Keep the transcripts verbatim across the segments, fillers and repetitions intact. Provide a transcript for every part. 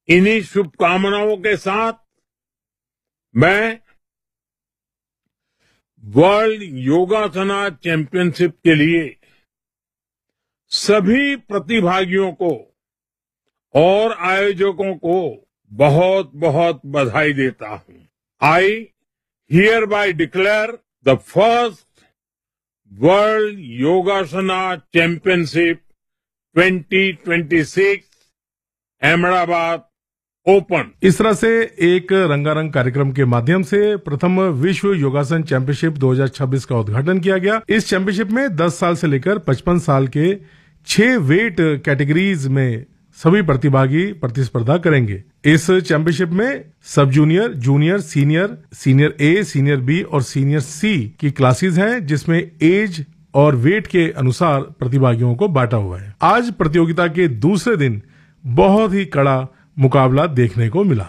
इन्हीं शुभकामनाओं के साथ मैं वर्ल्ड योगासना चैंपियनशिप के लिए सभी प्रतिभागियों को और आयोजकों को बहुत बहुत बधाई देता हूं। I hear bye declare the first world योगासना championship twenty twenty six Ahmedabad open. इस तरह से एक रंगारंग कार्यक्रम के माध्यम से प्रथम विश्व योगासन चैंपियनशिप दो हज़ार छब्बीस का उद्घाटन किया गया। इस चैंपियनशिप में दस साल से लेकर पचपन साल के छह वेट कैटेगरीज में सभी प्रतिभागी प्रतिस्पर्धा करेंगे। इस चैंपियनशिप में सब जूनियर, जूनियर, सीनियर, सीनियर ए, सीनियर बी और सीनियर सी की क्लासेस हैं, जिसमें एज और वेट के अनुसार प्रतिभागियों को बांटा हुआ है। आज प्रतियोगिता के दूसरे दिन बहुत ही कड़ा मुकाबला देखने को मिला।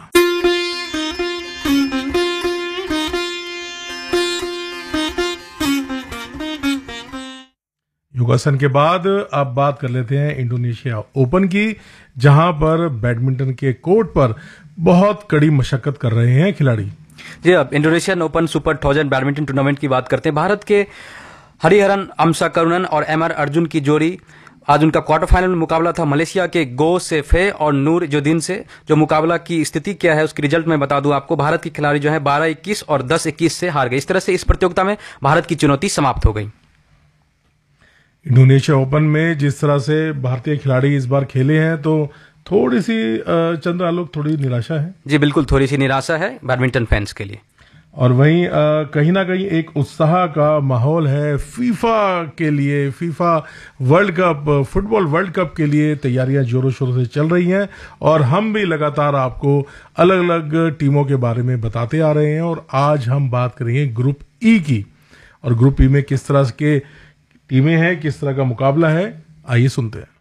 योगासन के बाद अब बात कर लेते हैं इंडोनेशिया ओपन की, जहां पर बैडमिंटन के कोर्ट पर बहुत कड़ी मशक्कत कर रहे हैं खिलाड़ी। जी, अब Indonesian open super thousand badminton tournament की बात करते हैं। भारत के हरिहरन अमसाकरुणन और एम आर अर्जुन की जोड़ी, आज उनका क्वार्टर फाइनल में मुकाबला था मलेशिया के गो सेफे और नूर जोदीन से। जो मुकाबला की स्थिति क्या है उसकी रिजल्ट मैं बता दूं आपको। भारत की खिलाड़ी जो है बारह इक्कीस और दस इक्कीस से हार गए। इस तरह से इस प्रतियोगिता में भारत की चुनौती समाप्त हो गई। इंडोनेशिया ओपन में जिस तरह से भारतीय खिलाड़ी इस बार खेले हैं, तो थोड़ी सी चंद्र आलोक थोड़ी निराशा है। जी बिल्कुल, थोड़ी सी निराशा है बैडमिंटन फैंस के लिए। और वहीं कहीं ना कहीं एक उत्साह का माहौल है फीफा के लिए। FIFA world cup, football world cup के लिए तैयारियां जोरों शोरों से चल रही हैं और हम भी लगातार आपको अलग अलग टीमों के बारे में बताते आ रहे हैं। और आज हम बात करेंगे ग्रुप ई की, और ग्रुप ई में किस तरह के टीमें हैं, किस तरह का मुकाबला है, आइए सुनते हैं।